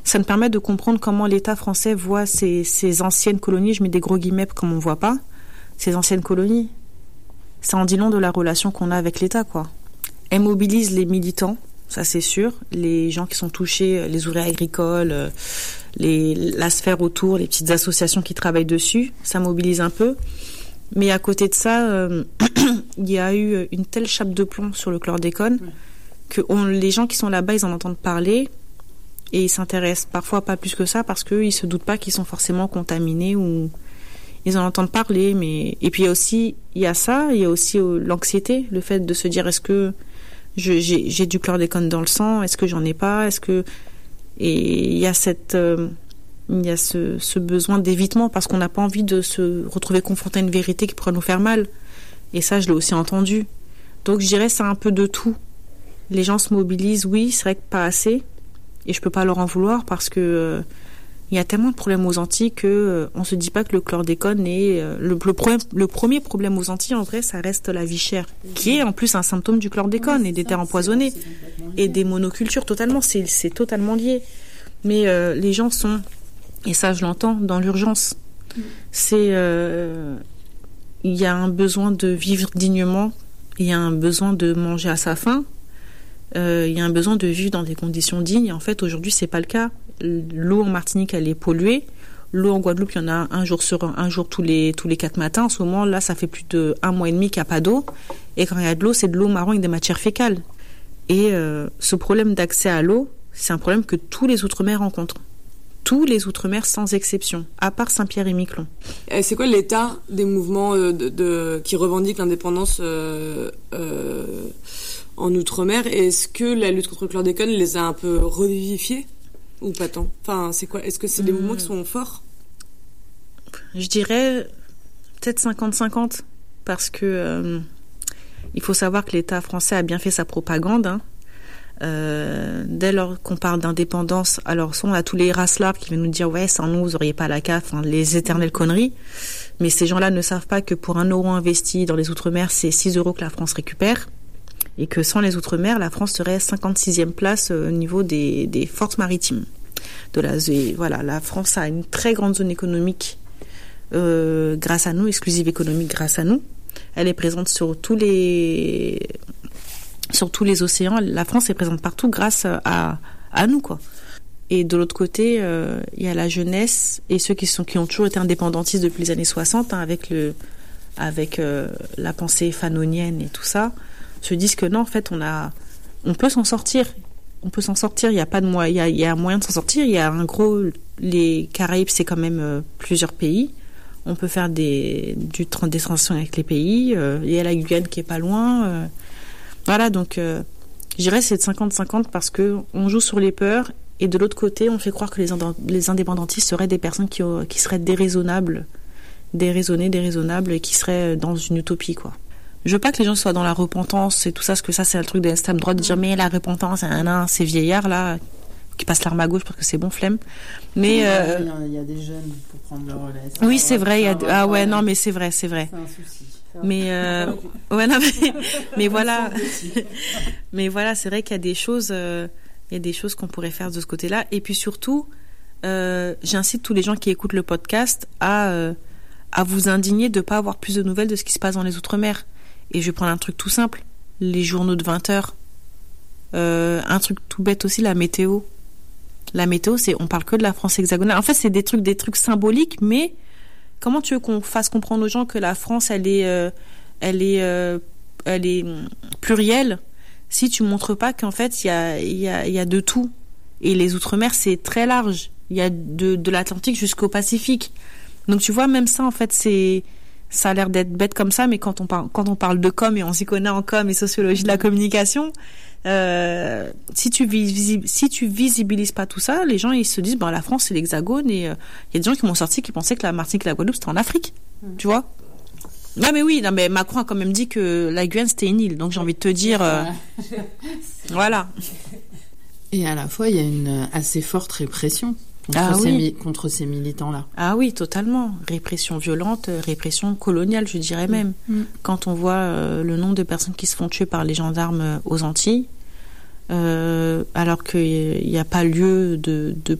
Ça me permet de comprendre comment l'État français voit ces anciennes colonies, je mets des gros guillemets comme on ne voit pas, ces anciennes colonies. Ça en dit long de la relation qu'on a avec l'État, quoi. Elle mobilise les militants, ça c'est sûr, les gens qui sont touchés, les ouvriers agricoles, la sphère autour, les petites associations qui travaillent dessus, ça mobilise un peu. Mais à côté de ça, il y a eu une telle chape de plomb sur le chlordécone que les gens qui sont là-bas, ils en entendent parler et ils s'intéressent parfois pas plus que ça parce qu'ils ne se doutent pas qu'ils sont forcément contaminés ou ils en entendent parler. Et puis il y a aussi l'anxiété, le fait de se dire est-ce que j'ai du chlordécone dans le sang, est-ce que j'en ai pas, et il y a ce besoin d'évitement parce qu'on n'a pas envie de se retrouver confronté à une vérité qui pourrait nous faire mal. Et ça, je l'ai aussi entendu. Donc, je dirais c'est un peu de tout. Les gens se mobilisent, oui, c'est vrai que pas assez. Et je peux pas leur en vouloir parce que il y a tellement de problèmes aux Antilles que on se dit pas que le chlordécone est le premier problème aux Antilles. En vrai, ça reste la vie chère, qui est en plus un symptôme du chlordécone et des terres empoisonnées et des monocultures. Totalement, c'est totalement lié. Mais les gens sont, et ça je l'entends, dans l'urgence. Il y a un besoin de vivre dignement, il y a un besoin de manger à sa faim, il y a un besoin de vivre dans des conditions dignes. Et en fait, aujourd'hui, c'est pas le cas. L'eau en Martinique, elle est polluée. L'eau en Guadeloupe, il y en a un jour tous les 4 matins. En ce moment, là, ça fait plus d'1 mois et demi qu'il n'y a pas d'eau. Et quand il y a de l'eau, c'est de l'eau marron avec des matières fécales. Et ce problème d'accès à l'eau, c'est un problème que tous les Outre-mer rencontrent. Tous les Outre-mer sans exception, à part Saint-Pierre et Miquelon. Et c'est quoi l'état des mouvements qui revendiquent l'indépendance en Outre-mer? Et est-ce que la lutte contre le chlordécone les a un peu revivifiés ou pas tant? Enfin, c'est quoi? Est-ce que c'est des mouvements qui sont forts? Je dirais peut-être 50-50 parce que il faut savoir que l'État français a bien fait sa propagande, hein. Dès lors qu'on parle d'indépendance, alors on a tous les racelards qui viennent nous dire ouais, sans nous vous auriez pas la CAF, hein, les éternelles conneries, mais ces gens-là ne savent pas que pour 1 euro investi dans les Outre-mer, c'est 6 euros que la France récupère, et que sans les Outre-mer, la France serait 56e place au niveau des forces maritimes. Voilà, la France a une très grande zone économique grâce à nous, exclusive économique grâce à nous. Elle est présente sur tous les océans. La France est présente partout grâce à nous, quoi. Et de l'autre côté, il y a la jeunesse et ceux qui ont toujours été indépendantistes depuis les années 60, hein, avec la pensée fanonienne et tout ça, se disent que non, en fait, on peut s'en sortir. On peut s'en sortir. Il y a pas de moyen. Il y a un moyen de s'en sortir. Il y a les Caraïbes, c'est quand même plusieurs pays. On peut faire des transactions avec les pays. Il y a la Guyane qui est pas loin. Voilà, donc je dirais c'est de 50-50 parce que on joue sur les peurs et de l'autre côté, on fait croire que les indépendantistes seraient des personnes qui seraient déraisonnables et qui seraient dans une utopie, quoi. Je veux pas que les gens soient dans la repentance et tout ça, parce que ça c'est un truc de l'extrême droite de dire mais la repentance, c'est vieillard là qui passe l'arme à gauche parce que c'est bon, flemme. Mais il y a des jeunes pour prendre le relais. Oui, c'est vrai, non mais c'est vrai. C'est un souci. Mais mais voilà. Mais voilà, c'est vrai qu'il y a des choses qu'on pourrait faire de ce côté-là. Et puis surtout, j'incite tous les gens qui écoutent le podcast à vous indigner de pas avoir plus de nouvelles de ce qui se passe dans les Outre-mer. Et je vais prendre un truc tout simple, les journaux de 20 heures. Un truc tout bête aussi, la météo. La météo, on parle que de la France hexagonale. En fait, c'est des trucs symboliques, mais comment tu veux qu'on fasse comprendre aux gens que la France, elle est plurielle si tu montres pas qu'en fait il y a de tout. Et les Outre-mer, c'est très large. Il y a de l'Atlantique jusqu'au Pacifique. Donc tu vois, même ça en fait ça a l'air d'être bête comme ça, mais quand on parle de com et on s'y connaît en com et sociologie de la communication, si tu visibilises pas tout ça, les gens ils se disent la France c'est l'Hexagone et il y a des gens qui m'ont sorti qui pensaient que la Martinique et la Guadeloupe c'était en Afrique, tu vois. Non mais Macron a quand même dit que la Guyane c'était une île, donc j'ai envie de te dire voilà. Et à la fois il y a une assez forte répression contre ces militants-là. Ah oui, totalement. Répression violente, répression coloniale, je dirais même. Quand on voit le nombre de personnes qui se font tuer par les gendarmes aux Antilles, alors qu'il n'y a pas lieu de